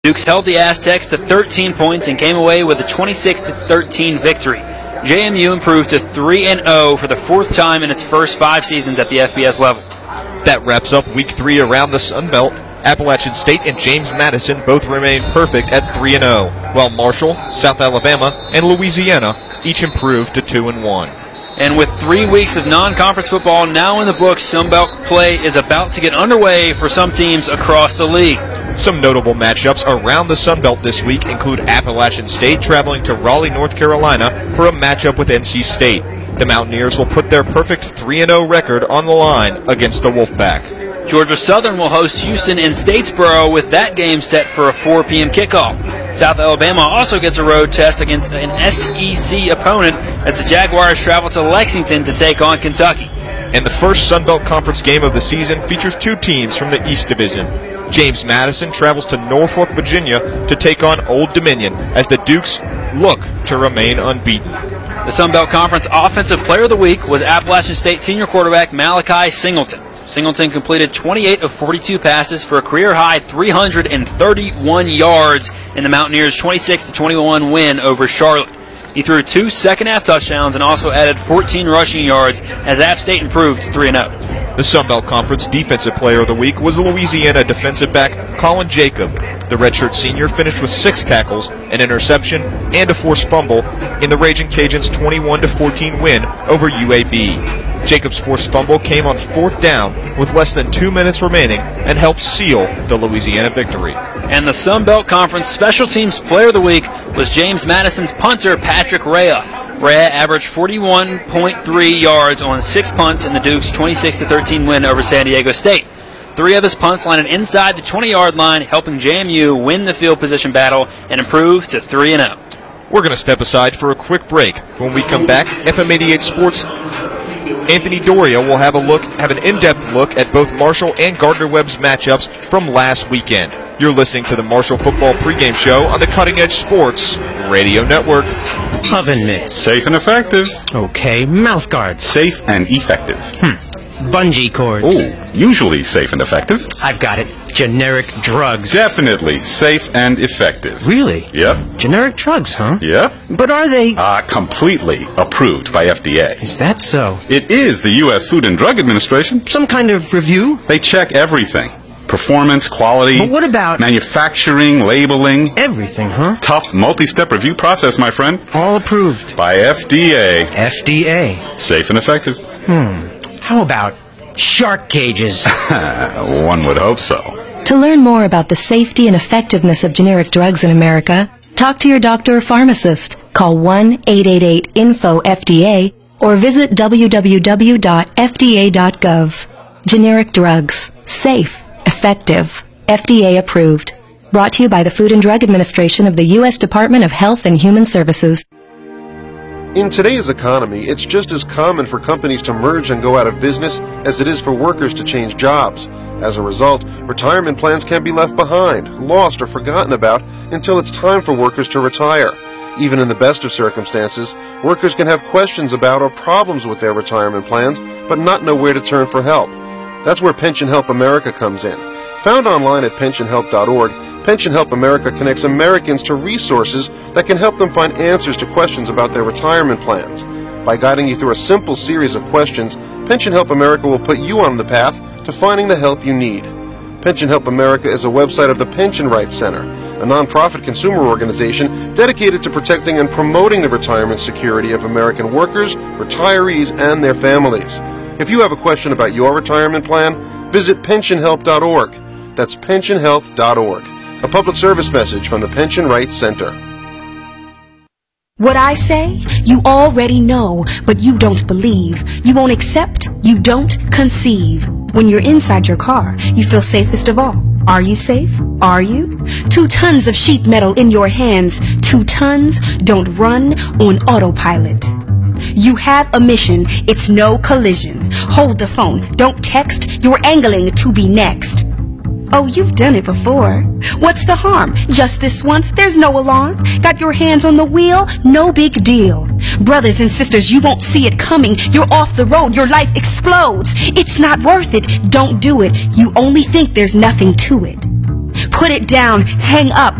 Dukes held the Aztecs to 13 points and came away with a 26-13 victory. JMU improved to 3-0 for the fourth time in its first 5 seasons at the FBS level. That wraps up Week 3 around the Sun Belt. Appalachian State and James Madison both remain perfect at 3-0, while Marshall, South Alabama, and Louisiana each improved to 2-1. And with 3 weeks of non-conference football now in the books, Sun Belt play is about to get underway for some teams across the league. Some notable matchups around the Sun Belt this week include Appalachian State traveling to Raleigh, North Carolina for a matchup with NC State. The Mountaineers will put their perfect 3-0 record on the line against the Wolfpack. Georgia Southern will host Houston in Statesboro with that game set for a 4 p.m. kickoff. South Alabama also gets a road test against an SEC opponent as the Jaguars travel to Lexington to take on Kentucky. And the first Sun Belt Conference game of the season features 2 teams from the East Division. James Madison travels to Norfolk, Virginia to take on Old Dominion as the Dukes look to remain unbeaten. The Sun Belt Conference Offensive Player of the Week was Appalachian State senior quarterback Malachi Singleton. Singleton completed 28 of 42 passes for a career-high 331 yards in the Mountaineers' 26-21 win over Charlotte. He threw 2 second-half touchdowns and also added 14 rushing yards as App State improved to 3-0. The Sun Belt Conference Defensive Player of the Week was Louisiana defensive back Colin Jacob. The redshirt senior finished with 6 tackles, an interception, and a forced fumble in the Raging Cajuns' 21-14 win over UAB. Jacob's forced fumble came on 4th down with less than 2 minutes remaining and helped seal the Louisiana victory. And the Sun Belt Conference Special Teams Player of the Week was James Madison's punter Patrick Rea. Rea averaged 41.3 yards on 6 punts in the Dukes' 26-13 win over San Diego State. 3 of his punts landed inside the 20-yard line, helping JMU win the field position battle and improve to 3-0. We're going to step aside for a quick break. When we come back, FM 88 Sports Anthony Doria will have an in-depth look at both Marshall and Gardner-Webb's matchups from last weekend. You're listening to the Marshall Football Pregame Show on the Cutting Edge Sports Radio Network. Oven mitts. Safe and effective. Okay, mouth guards. Safe and effective. Bungee cords. Oh, usually safe and effective. I've got it. Generic drugs. Definitely safe and effective. Really? Yep. Generic drugs, huh? Yep. But are they... Completely approved by FDA. Is that so? It is the U.S. Food and Drug Administration. Some kind of review? They check everything. Performance, quality. But what about... manufacturing, labeling. Everything, huh? Tough multi-step review process, my friend. All approved. By FDA. FDA. Safe and effective. How about shark cages? One would hope so. To learn more about the safety and effectiveness of generic drugs in America, talk to your doctor or pharmacist. Call 1-888-INFO-FDA or visit www.fda.gov. Generic drugs. Safe. Effective. FDA approved. Brought to you by the Food and Drug Administration of the U.S. Department of Health and Human Services. In today's economy, it's just as common for companies to merge and go out of business as it is for workers to change jobs. As a result, retirement plans can be left behind, lost, or forgotten about until it's time for workers to retire. Even in the best of circumstances, workers can have questions about or problems with their retirement plans, but not know where to turn for help. That's where Pension Help America comes in. Found online at pensionhelp.org, Pension Help America connects Americans to resources that can help them find answers to questions about their retirement plans. By guiding you through a simple series of questions, Pension Help America will put you on the path to finding the help you need. Pension Help America is a website of the Pension Rights Center, a nonprofit consumer organization dedicated to protecting and promoting the retirement security of American workers, retirees, and their families. If you have a question about your retirement plan, visit pensionhelp.org. That's pensionhelp.org. A public service message from the Pension Rights Center. What I say, you already know, but you don't believe. You won't accept, you don't conceive. When you're inside your car, you feel safest of all. Are you safe? Are you? 2 tons of sheet metal in your hands. 2 tons don't run on autopilot. You have a mission. It's no collision. Hold the phone. Don't text. You're angling to be next. Oh, you've done it before. What's the harm? Just this once, there's no alarm. Got your hands on the wheel? No big deal. Brothers and sisters, you won't see it coming. You're off the road, your life explodes. It's not worth it. Don't do it. You only think there's nothing to it. Put it down. Hang up.